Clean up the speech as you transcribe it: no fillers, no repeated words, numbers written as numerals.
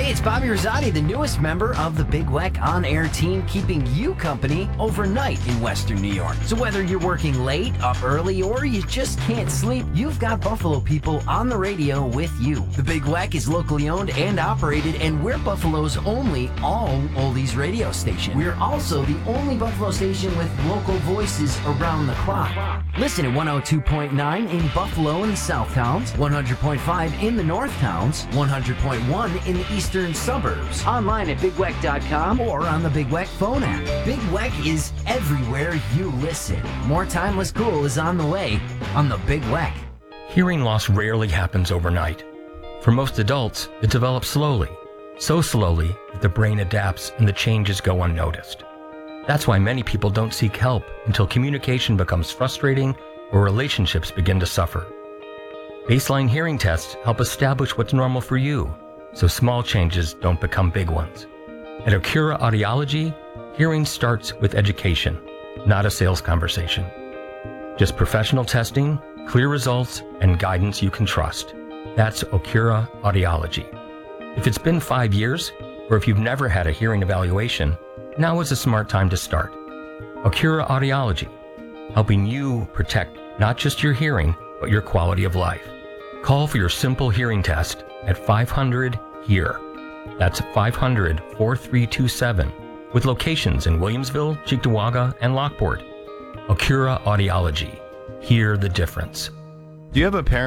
Hey, it's Bobby Rosati, the newest member of the Big Weck on-air team, keeping you company overnight in Western New York. So whether you're working late, up early, or you just can't sleep, you've got Buffalo people on the radio with you. The Big Weck is locally owned and operated, and we're Buffalo's only all-oldies radio station. We're also the only Buffalo station with local voices around the clock. Listen at 102.9 in Buffalo and the South Towns, 100.5 in the North Towns, 100.1 in the Eastern suburbs, online at bigweck.com or on the Big Weck phone app. Big Weck is everywhere you listen. More Timeless Cool is on the way on the Big Weck. Hearing loss rarely happens overnight. For most adults, it develops slowly, so slowly that the brain adapts and the changes go unnoticed. That's why many people don't seek help until communication becomes frustrating or relationships begin to suffer. Baseline hearing tests help establish what's normal for you, so small changes don't become big ones. At Okura Audiology, hearing starts with education, not a sales conversation. Just professional testing, clear results, and guidance you can trust. That's Okura Audiology. If it's been 5 years, or if you've never had a hearing evaluation, now is a smart time to start. Okura Audiology, helping you protect not just your hearing, but your quality of life. Call for your simple hearing test at 500-HEAR. That's 500-4327, with locations in Williamsville, Cheektowaga, and Lockport. Okura Audiology. Hear the difference. Do you have a parent